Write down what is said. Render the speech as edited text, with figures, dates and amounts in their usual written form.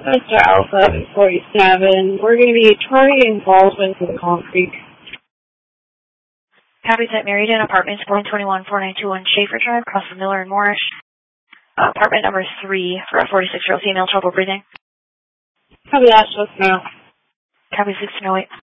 Mr. Alpha 47. We're going to be targeting Baldwin in Concrete. Copy that. Meriden Apartments, 421-4921 Schaefer Drive, across from Miller and Morris. Apartment number 3 for a 46-year-old female, trouble breathing. Copy that, just now. Copy 1608.